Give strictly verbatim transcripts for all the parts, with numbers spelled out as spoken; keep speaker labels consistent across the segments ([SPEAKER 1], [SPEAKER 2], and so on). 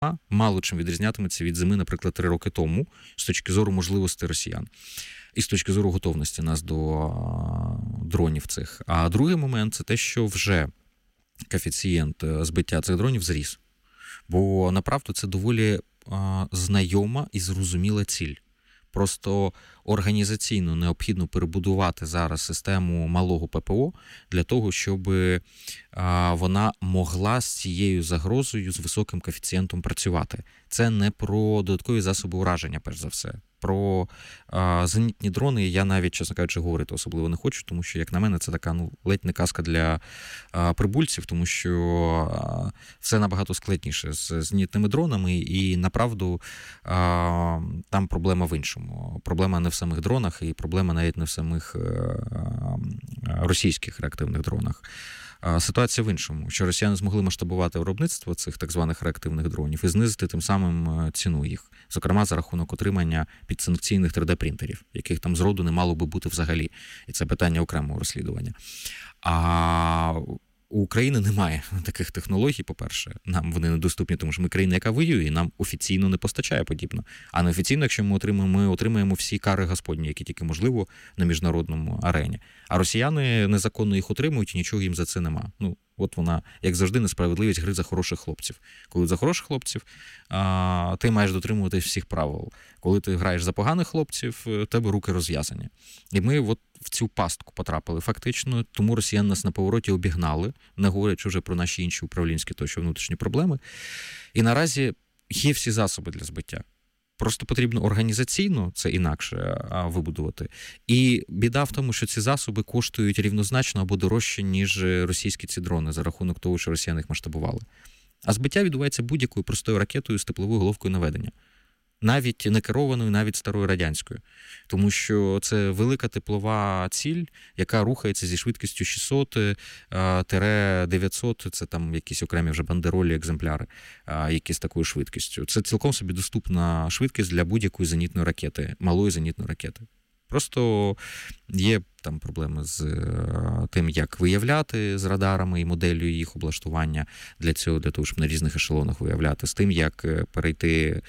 [SPEAKER 1] мало чим відрізнятиметься від зими, наприклад, три роки тому, з точки зору можливостей росіян. І з точки зору готовності нас до дронів цих. А другий момент – це те, що вже коефіцієнт збиття цих дронів зріс. Бо, направду, це доволі знайома і зрозуміла ціль. Просто організаційно необхідно перебудувати зараз систему малого ППО для того, щоб вона могла з цією загрозою, з високим коефіцієнтом працювати. Це не про додаткові засоби ураження, перш за все. Про а, зенітні дрони я навіть, чесно кажучи, говорити особливо не хочу, тому що, як на мене, це така, ну, ледь не казка для а, прибульців, тому що а, все набагато складніше з зенітними дронами, і, направду, а, там проблема в іншому. Проблема не в самих дронах, і проблема навіть не в самих а, російських реактивних дронах. Ситуація в іншому, що росіяни змогли масштабувати виробництво цих так званих реактивних дронів і знизити тим самим ціну їх, зокрема за рахунок отримання підсанкційних три де-принтерів, яких там зроду не мало би бути взагалі. І це питання окремого розслідування. А у України немає таких технологій, по-перше. Нам вони недоступні, тому що ми країна, яка воює, і нам офіційно не постачає подібно. А неофіційно, якщо ми отримаємо, ми отримаємо всі кари господні, які тільки можливо на міжнародному арені. А росіяни незаконно їх отримують, і нічого їм за це нема. Ну, от вона, як завжди, несправедливість гри за хороших хлопців. Коли за хороших хлопців, а, ти маєш дотримуватись всіх правил. Коли ти граєш за поганих хлопців, у тебе руки розв'язані. І ми от в цю пастку потрапили фактично, тому росіяни нас на повороті обігнали, не говорячи вже про наші інші управлінські тощо внутрішні проблеми. І наразі є всі засоби для збиття. Просто потрібно організаційно це інакше вибудувати. І біда в тому, що ці засоби коштують рівнозначно або дорожче, ніж російські ці дрони, за рахунок того, що росіяни їх масштабували. А збиття відбувається будь-якою простою ракетою з тепловою головкою наведення. Навіть не керованою, навіть старою радянською. Тому що це велика теплова ціль, яка рухається зі швидкістю шістсот дев'ятсот, це там якісь окремі вже бандеролі екземпляри, які з такою швидкістю. Це цілком собі доступна швидкість для будь-якої зенітної ракети, малої зенітної ракети. Просто є там проблеми з тим, як виявляти з радарами і моделлю їх облаштування для цього, для того, щоб на різних ешелонах виявляти, з тим, як перейти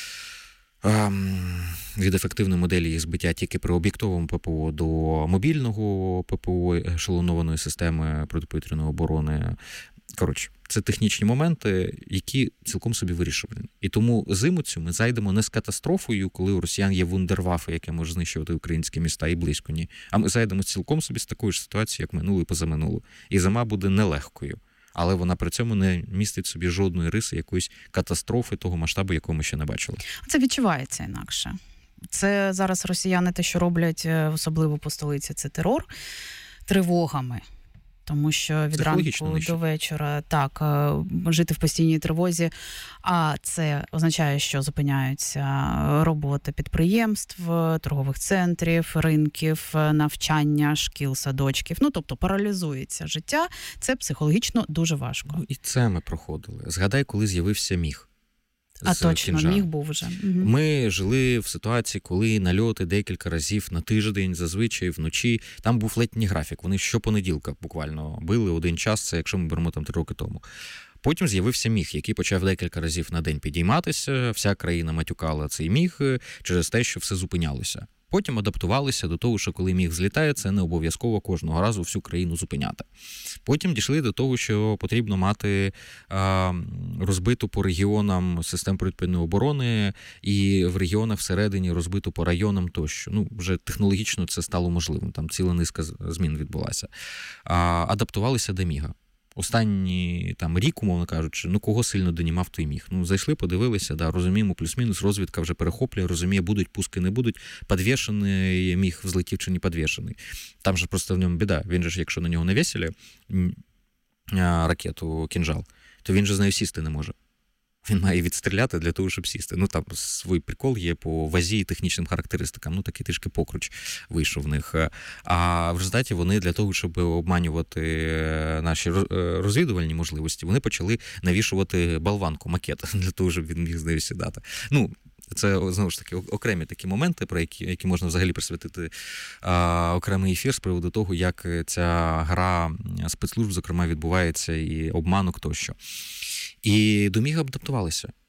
[SPEAKER 1] від ефективної моделі їх збиття тільки при об'єктовому ППО до мобільного ППО, ешелонованої системи протиповітряної оборони. Коротше, це технічні моменти, які цілком собі вирішувані. І тому зиму цю ми зайдемо не з катастрофою, коли у росіян є вундервафи, яке може знищувати українські міста, і близько ні. А ми зайдемо цілком собі з такою ж ситуацією, як минулу і позаминулу. І зима буде нелегкою. Але вона при цьому не містить собі жодної риси якоїсь катастрофи того масштабу, якого ми ще не бачили.
[SPEAKER 2] Це відчувається інакше. Це зараз росіяни те, що роблять, особливо по столиці, це терор тривогами. Тому що від ранку до вечора так, жити в постійній тривозі, а це означає, що зупиняються роботи підприємств, торгових центрів, ринків, навчання, шкіл, садочків. Ну, тобто паралізується життя. Це психологічно дуже важко.
[SPEAKER 1] Ну, і це ми проходили. Згадай, коли з'явився міг.
[SPEAKER 2] А точно, кінжалом. Міг був вже. Угу.
[SPEAKER 1] Ми жили в ситуації, коли нальоти декілька разів на тиждень, зазвичай вночі. Там був летній графік. Вони щопонеділка буквально били один час, це якщо ми беремо там три роки тому. Потім з'явився міг, який почав декілька разів на день підійматися. Вся країна матюкала цей міг через те, що все зупинялося. Потім адаптувалися до того, що коли міг злітає, це не обов'язково кожного разу всю країну зупиняти. Потім дійшли до того, що потрібно мати а, розбиту по регіонам систему протиповітряної оборони і в регіонах всередині розбиту по районам тощо. Ну, вже технологічно це стало можливим, там ціла низка змін відбулася. А, адаптувалися до міга. Останні там рік, умовно кажучи, ну кого сильно донімав, той міг. Ну, зайшли, подивилися, да, розуміємо, плюс-мінус, розвідка вже перехоплює, розуміє, будуть пуски, не будуть, підвішений міг взлетів чи не підвішений. Там же просто в ньому біда. Він же ж, якщо на нього навісили ракету «Кінжал», то він же з нею сісти не може. Він має відстріляти для того, щоб сісти. Ну, там свій прикол є по вазі і технічним характеристикам. Ну, такий трішки покруч вийшов в них. А в результаті вони для того, щоб обманювати наші розвідувальні можливості, вони почали навішувати болванку, макет, для того, щоб він міг з нею сідати. Ну, це, знову ж таки, окремі такі моменти, про які, які можна взагалі присвятити а, окремий ефір з приводу того, як ця гра спецслужб, зокрема, відбувається, і обманок тощо. І до міга адаптувалися.